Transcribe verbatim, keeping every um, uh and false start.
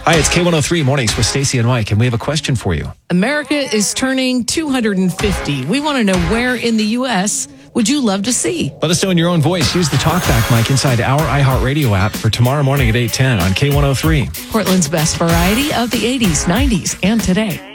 Hi, it's K one oh three Mornings with Stacey and Mike, and we have a question for you. America is turning two hundred fifty. We want to know where in the U S would you love to see? Let us know in your own voice. Use the talkback mic inside our iHeartRadio app for tomorrow morning at eight ten on K one oh three. Portland's best variety of the eighties, nineties, and today.